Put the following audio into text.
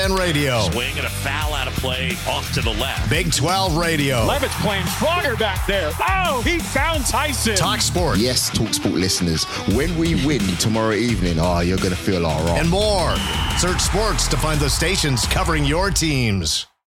ESPN Radio. Swing and a foul out of play off to the left. Big 12 Radio. Levitt's playing stronger back there. Oh, he found Tyson. Talk Sport. Yes, Talk Sport listeners. When we win tomorrow evening, you're going to feel all right. And more. Search sports to find the stations covering your teams.